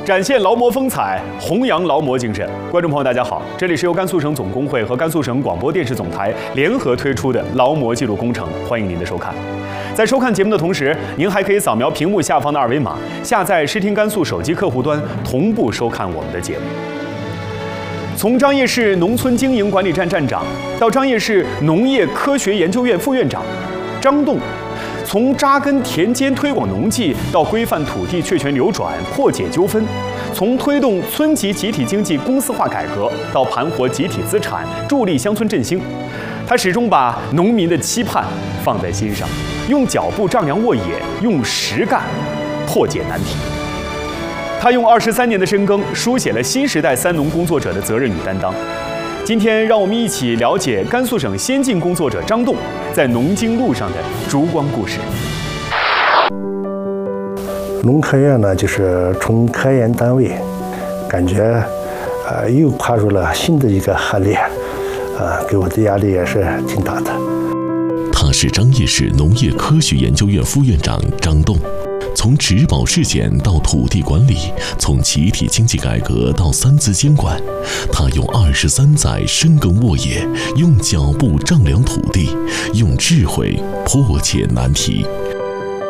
展现劳模风采，弘扬劳模精神。观众朋友，大家好，这里是由甘肃省总工会和甘肃省广播电视总台联合推出的劳模记录工程，欢迎您的收看。在收看节目的同时，您还可以扫描屏幕下方的二维码，下载视听甘肃手机客户端，同步收看我们的节目。从张掖市农村经营管理站站长到张掖市农业科学研究院副院长，张栋。从扎根田间推广农技到规范土地确权流转、破解纠纷，从推动村级集体经济公司化改革到盘活集体资产、助力乡村振兴，他始终把农民的期盼放在心上，用脚步丈量沃野，用实干破解难题。他用23年的深耕，书写了新时代三农工作者的责任与担当。今天，让我们一起了解甘肃省先进工作者张栋在农经路上的烛光故事。 农科院呢，就是从科研单位，感觉又跨入了新的一个行列，给我的压力也是挺大的。 他是张掖市农业科学研究院副院长张栋。从植保试检到土地管理，从集体经济改革到三资监管，他用23载深耕沃野，用脚步丈量土地，用智慧破解难题。